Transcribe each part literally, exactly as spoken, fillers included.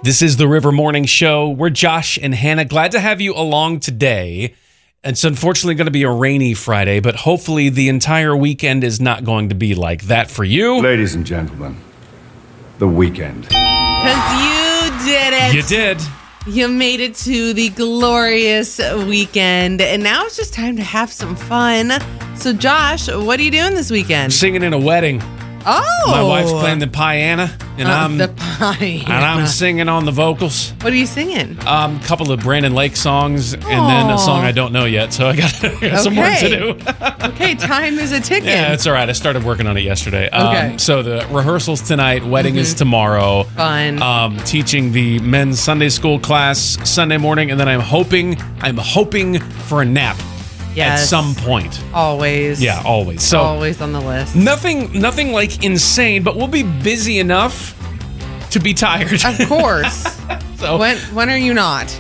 This is the River Morning Show. We're Josh and Hannah. Glad to have you along today. It's unfortunately going to be a rainy Friday, but hopefully the entire weekend is not going to be like that for you. Ladies and gentlemen, the weekend. Because you did it. You did. You made it to the glorious weekend, and now it's just time to have some fun. So, Josh, what are you doing this weekend? Singing in a wedding. Oh. My wife's playing the piano, and Uh, I'm the piano. and I'm singing on the vocals. What are you singing? Um, a couple of Brandon Lake songs, and then a song I don't know yet, so I got, I got some work to do. Okay, time is a ticking. Yeah, it's all right. I started working on it yesterday. Okay. Um, so the rehearsal's tonight, wedding mm-hmm. is tomorrow. Fun. Um, teaching the men's Sunday school class Sunday morning, and then I'm hoping, I'm hoping for a nap. Yes. At some point. Always. Yeah, always. So always on the list. Nothing nothing like insane, but we'll be busy enough to be tired. Of course. So when when are you not?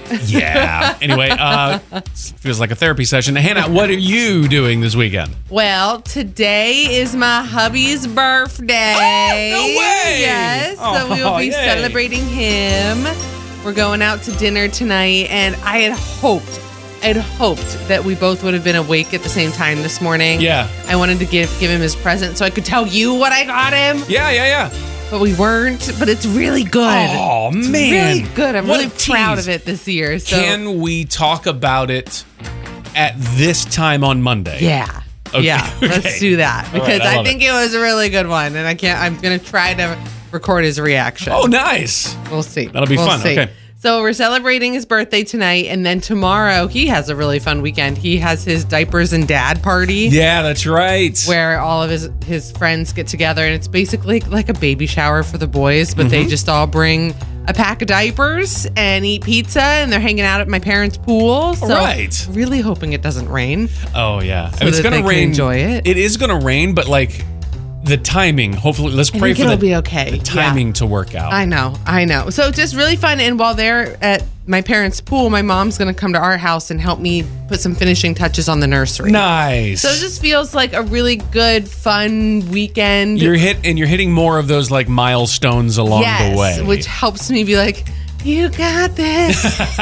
Yeah. Anyway, uh feels like a therapy session. Hannah, what are you doing this weekend? Well, today is my hubby's birthday. Oh, no way. Yes. Oh, so we will be yay. celebrating him. We're going out to dinner tonight, and I had hoped I had hoped that we both would have been awake at the same time this morning. Yeah. I wanted to give give him his present so I could tell you what I got him. Yeah, yeah, yeah. But we weren't. But it's really good. Oh, it's man. really good. I'm What really a proud tease. of it this year. So. Can we talk about it at this time on Monday? Yeah. Okay. Yeah. Okay. Let's do that. All Because right, I I, love think it. it was a really good one. And I can't, I'm going to try to record his reaction. Oh, nice. We'll see. That'll be We'll fun. see. Okay. So we're celebrating his birthday tonight, and then tomorrow he has a really fun weekend. He has his diapers and dad party. Yeah, that's right. Where all of his his friends get together, and it's basically like a baby shower for the boys, but mm-hmm. they just all bring a pack of diapers and eat pizza, and they're hanging out at my parents' pool. So right. really hoping it doesn't rain. Oh yeah, so it's that gonna they rain. Can enjoy it. It is gonna rain, but like the timing. Hopefully, let's I pray think for it'll the, be okay. the timing yeah. to work out. I know, I know. So just really fun. And while they're at my parents' pool, my mom's going to come to our house and help me put some finishing touches on the nursery. Nice. So it just feels like a really good, fun weekend. You're hit, and you're hitting more of those like milestones along yes, the way, which helps me be like, you got this.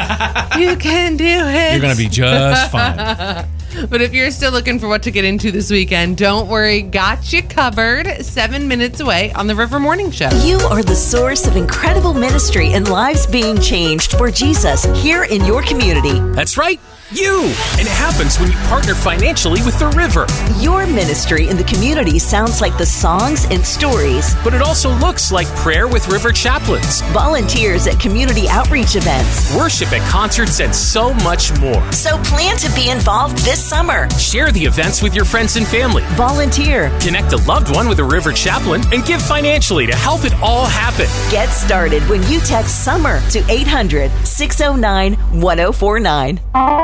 You can do it. You're going to be just fine. But if you're still looking for what to get into this weekend, don't worry. Got you covered. Seven minutes away on the River Morning Show. You are the source of incredible ministry and lives being changed for Jesus here in your community. That's right. You. And it happens when you partner financially with the River. Your ministry in the community sounds like the songs and stories. But it also looks like prayer with River chaplains, volunteers at community outreach events, worship at concerts, and so much more. So plan to be involved this summer. Share the events with your friends and family. Volunteer. Connect a loved one with a River chaplain and give financially to help it all happen. Get started when you text SUMMER to eight hundred, six oh nine, one oh four nine.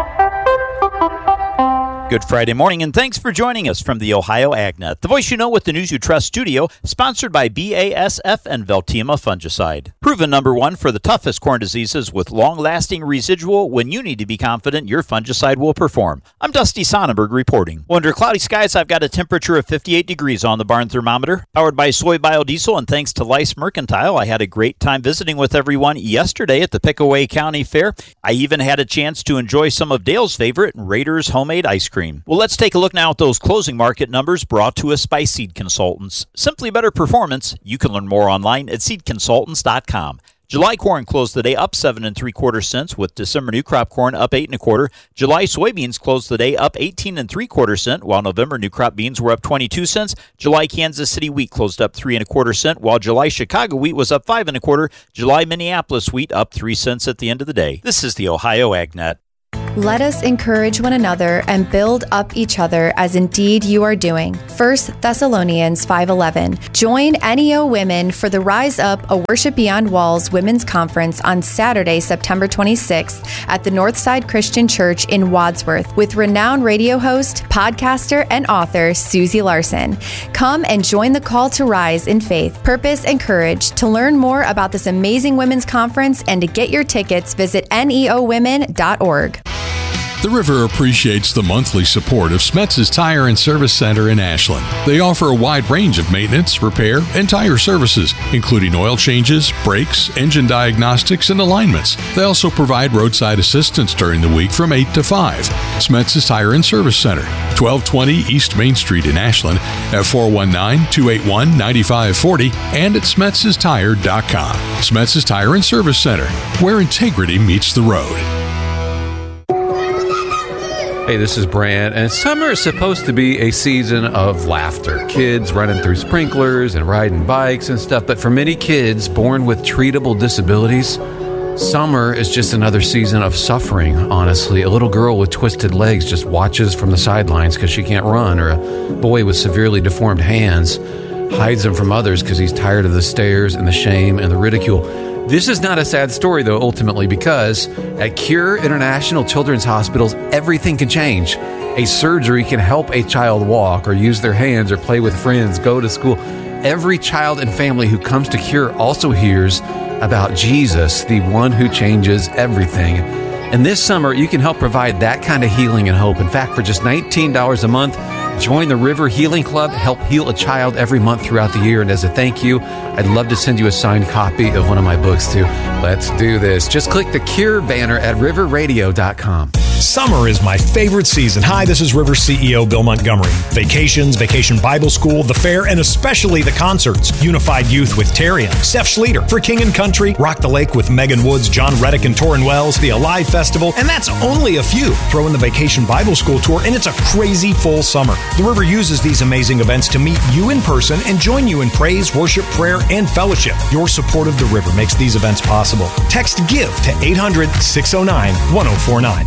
Good Friday morning, and thanks for joining us from the Ohio AgNet, the voice you know with the News You Trust studio, sponsored by B A S F and Veltima Fungicide. Proven number one for the toughest corn diseases with long-lasting residual when you need to be confident your fungicide will perform. I'm Dusty Sonnenberg reporting. Well, under cloudy skies, I've got a temperature of fifty-eight degrees on the barn thermometer. Powered by soy biodiesel, and thanks to Lice Mercantile, I had a great time visiting with everyone yesterday at the Pickaway County Fair. I even had a chance to enjoy some of Dale's favorite, Raiders homemade ice cream. Well, let's take a look now at those closing market numbers brought to us by Seed Consultants. Simply better performance. You can learn more online at seed consultants dot com. July corn closed the day up seven and three quarter cents, with December new crop corn up eight and a quarter. July soybeans closed the day up eighteen and three quarter cent, while November new crop beans were up twenty-two cents. July Kansas City wheat closed up three and a quarter cent, while July Chicago wheat was up five and a quarter. July Minneapolis wheat up three cents at the end of the day. This is the Ohio AgNet. Let us encourage one another and build up each other, as indeed you are doing. First Thessalonians five eleven. Join N E O Women for the Rise Up, a Worship Beyond Walls Women's Conference on Saturday, September twenty-sixth at the Northside Christian Church in Wadsworth with renowned radio host, podcaster, and author Susie Larson. Come and join the call to rise in faith, purpose, and courage. To learn more about this amazing women's conference and to get your tickets, visit N E O women dot org. The River appreciates the monthly support of Smetz's Tire and Service Center in Ashland. They offer a wide range of maintenance, repair, and tire services, including oil changes, brakes, engine diagnostics, and alignments. They also provide roadside assistance during the week from eight to five. Smetz's Tire and Service Center, twelve twenty East Main Street in Ashland, at four one nine, two eight one, nine five four zero and at smetz's tire dot com. Smetz's Tire and Service Center, where integrity meets the road. Hey, this is Brand, and summer is supposed to be a season of laughter. Kids running through sprinklers and riding bikes and stuff, but for many kids born with treatable disabilities, summer is just another season of suffering, honestly. A little girl with twisted legs just watches from the sidelines because she can't run, or a boy with severely deformed hands hides them from others because he's tired of the stares and the shame and the ridicule. This is not a sad story, though, ultimately, because at Cure International Children's Hospitals, everything can change. A surgery can help a child walk or use their hands or play with friends, go to school. Every child and family who comes to Cure also hears about Jesus, the one who changes everything. And this summer, you can help provide that kind of healing and hope. In fact, for just nineteen dollars a month, join the River Healing Club, help heal a child every month throughout the year. And as a thank you, I'd love to send you a signed copy of one of my books, too. Let's do this. Just click the Cure banner at river radio dot com. Summer is my favorite season. Hi, this is River C E O Bill Montgomery. Vacations, Vacation Bible School, the fair, and especially the concerts. Unified Youth with Tarian, Steph Schlueter, For King and Country, Rock the Lake with Megan Woods, John Reddick and Torrin Wells, the Alive Festival, and that's only a few. Throw in the Vacation Bible School Tour, and it's a crazy full summer. The River uses these amazing events to meet you in person and join you in praise, worship, prayer, and fellowship. Your support of the River makes these events possible. Text GIVE to eight hundred, six oh nine, one oh four nine.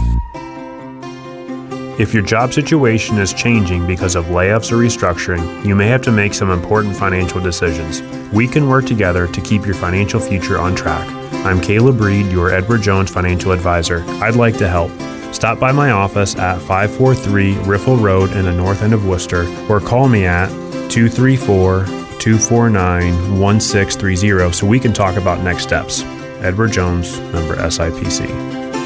If your job situation is changing because of layoffs or restructuring, you may have to make some important financial decisions. We can work together to keep your financial future on track. I'm Caleb Reed, your Edward Jones financial advisor. I'd like to help. Stop by my office at five forty-three Riffle Road in the north end of Worcester, or call me at two three four, two four nine, one six three zero so we can talk about next steps. Edward Jones, member S I P C.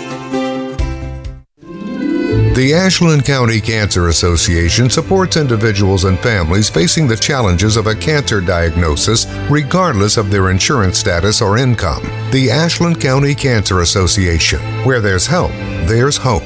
The Ashland County Cancer Association supports individuals and families facing the challenges of a cancer diagnosis, regardless of their insurance status or income. The Ashland County Cancer Association, where there's help, there's hope.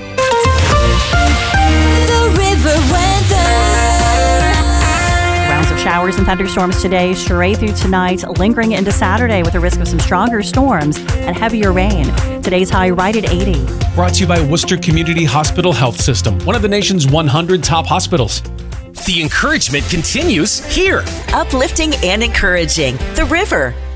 The River weather. Rounds of showers and thunderstorms today, straight through tonight, lingering into Saturday with a risk of some stronger storms and heavier rain. Today's high right at eighty. Brought to you by Worcester Community Hospital Health System, one of the nation's one hundred top hospitals. The encouragement continues here. Uplifting and encouraging. The River.